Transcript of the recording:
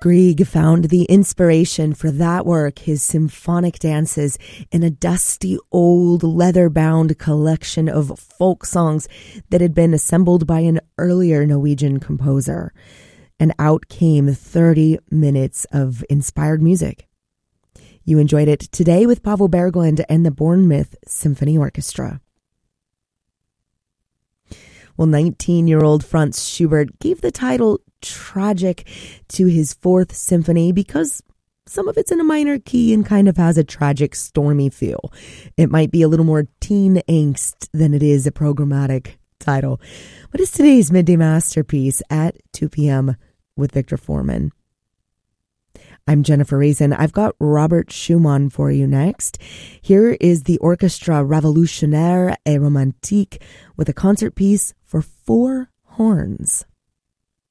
Grieg found the inspiration for that work, his symphonic dances, in a dusty old leather-bound collection of folk songs that had been assembled by an earlier Norwegian composer. And out came 30 minutes of inspired music. You enjoyed it today with Paavo Berglund and the Bournemouth Symphony Orchestra. Well, 19-year-old Franz Schubert gave the title Tragic to his Fourth Symphony because some of it's in a minor key and kind of has a tragic, stormy feel. It might be a little more teen angst than it is a programmatic title. What is today's Midday Masterpiece at 2 p.m. with Victor Foreman? I'm Jennifer Raisin. I've got Robert Schumann for you next. Here is the Orchestra Révolutionnaire et Romantique with a concert piece for 4 horns.